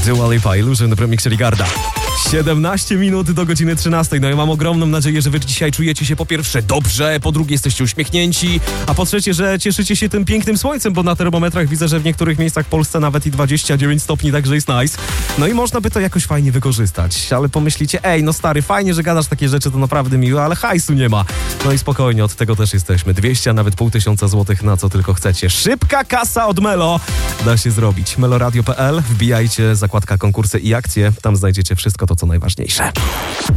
Dua Lipa, Illusion w remiksie Rigarda. 17 minut do godziny 13. No i mam ogromną nadzieję, że wy dzisiaj czujecie się po pierwsze dobrze, po drugie jesteście uśmiechnięci, a po trzecie, że cieszycie się tym pięknym słońcem, bo na termometrach widzę, że w niektórych miejscach w Polsce nawet i 29 stopni, także jest nice. No i można by to jakoś fajnie wykorzystać, ale pomyślicie, no stary, fajnie, że gadasz takie rzeczy, to naprawdę miłe, ale hajsu nie ma. No i spokojnie, od tego też jesteśmy. 200, a nawet 500 złotych, na co tylko chcecie. Szybka kasa od Melo da się zrobić. meloradio.pl, wbijajcie, zakładka konkursy i akcje, tam znajdziecie wszystko to, co najważniejsze.